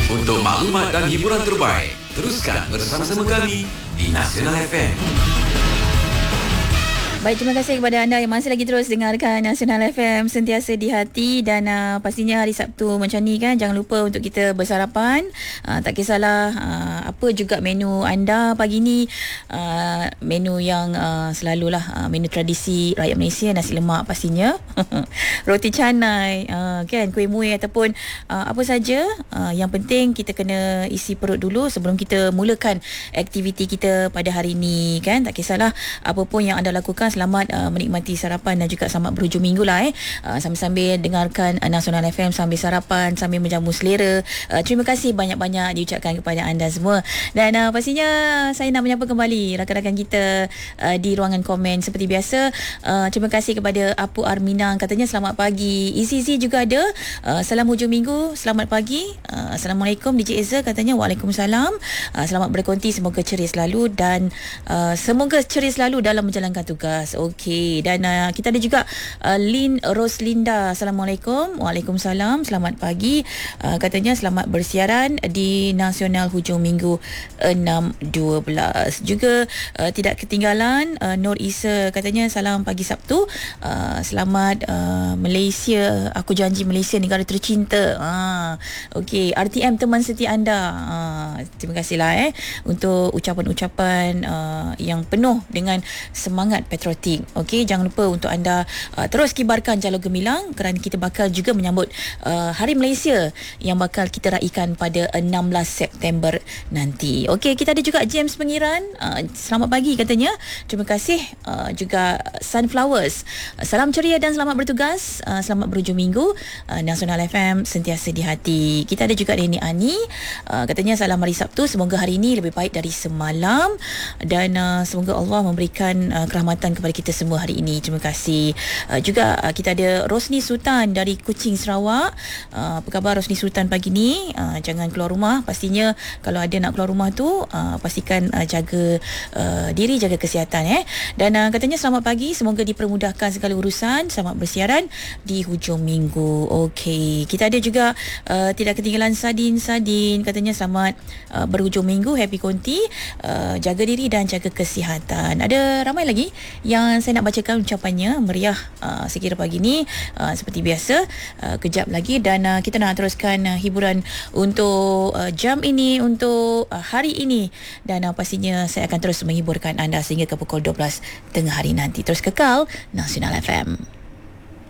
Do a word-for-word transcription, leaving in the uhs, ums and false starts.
Untuk maklumat dan hiburan terbaik, teruskan bersama-sama kami di Nasional F M. Baik, terima kasih kepada anda yang masih lagi terus dengarkan Nasional F M, sentiasa di hati. Dan uh, pastinya hari Sabtu macam ni kan, jangan lupa untuk kita bersarapan. uh, Tak kisahlah uh, apa juga menu anda pagi ni, uh, menu yang uh, selalulah uh, menu tradisi rakyat Malaysia, nasi lemak pastinya, roti canai, uh, kan, kuih muih ataupun uh, apa saja. uh, Yang penting kita kena isi perut dulu sebelum kita mulakan aktiviti kita pada hari ni kan. Tak kisahlah apa pun yang anda lakukan, selamat uh, menikmati sarapan dan juga selamat berhujung minggu lah eh. Uh, sambil-sambil dengarkan uh, Nasional F M, sambil sarapan, sambil menjamu selera. Uh, terima kasih banyak-banyak diucapkan kepada anda semua. Dan uh, pastinya saya nak menyapa kembali rakan-rakan kita uh, di ruangan komen seperti biasa. Uh, terima kasih kepada Apu Arminang, katanya selamat pagi. Izizi juga ada. Uh, salam hujung minggu, selamat pagi. Uh, Assalamualaikum D J Ezra, katanya waalaikumsalam. Uh, selamat berkonti, semoga ceria selalu dan uh, semoga ceria selalu dalam menjalankan tugas. Okey, dan uh, kita ada juga uh, Lin Roslinda. Assalamualaikum. Waalaikumsalam. Selamat pagi. Uh, katanya selamat bersiaran di Nasional hujung minggu enam dua belas. Juga uh, tidak ketinggalan uh, Nur Isa, katanya salam pagi Sabtu. Uh, selamat uh, Malaysia. Aku janji Malaysia negara tercinta. Uh, Okey, R T M teman setia anda. Uh, terima kasihlah eh untuk ucapan-ucapan uh, yang penuh dengan semangat patriotik. Okey, jangan lupa untuk anda uh, terus kibarkan jalur gemilang kerana kita bakal juga menyambut uh, Hari Malaysia yang bakal kita raikan pada enam belas September nanti. Okey, kita ada juga James Pengiran. Uh, selamat pagi katanya. Terima kasih uh, juga Sunflowers. Uh, salam ceria dan selamat bertugas. Uh, selamat berhujung minggu. Uh, Nasional F M sentiasa di hati. Kita ada juga Reni Ani. Uh, katanya salam hari Sabtu. Semoga hari ini lebih baik dari semalam dan uh, semoga Allah memberikan uh, kerahmatan kepada kita semua hari ini. Terima kasih. Uh, juga uh, kita ada Rosni Sultan dari Kuching, Sarawak. Uh, apa khabar Rosni Sultan pagi ni? Uh, jangan keluar rumah. Pastinya kalau ada nak keluar rumah tu, uh, pastikan uh, jaga uh, diri, jaga kesihatan eh. Dan uh, katanya selamat pagi, semoga dipermudahkan segala urusan, selamat bersiaran di hujung minggu. Okey, kita ada juga uh, tidak ketinggalan Sadin Sadin, katanya selamat uh, berhujung minggu, happy konti, uh, jaga diri dan jaga kesihatan. Ada ramai lagi yang saya nak bacakan ucapannya, meriah uh, sekira pagi ni uh, seperti biasa. Uh, kejap lagi dan uh, kita nak teruskan uh, hiburan untuk uh, jam ini, untuk uh, hari ini, dan uh, pastinya saya akan terus menghiburkan anda sehingga ke pukul dua belas tengah hari nanti. Terus kekal Nasional F M.